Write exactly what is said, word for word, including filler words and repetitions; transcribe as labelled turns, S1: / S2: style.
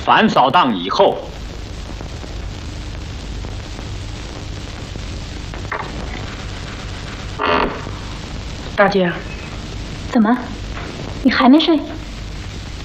S1: 反扫荡以后，
S2: 大姐，
S3: 怎么，你还没睡？